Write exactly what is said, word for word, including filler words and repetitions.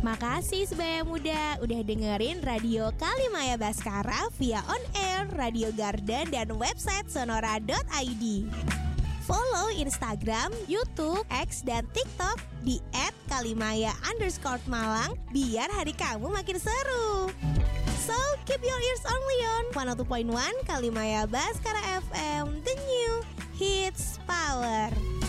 Makasih Sebaya Muda udah dengerin Radio Kalimaya Baskara via on air, Radio Garden, dan website sonora dot i d. Follow Instagram, YouTube, X, dan TikTok di et kalimaya underscore malang biar hari kamu makin seru. So, keep your ears only on seratus dua koma satu Kalimaya Baskara F M, the new hits power.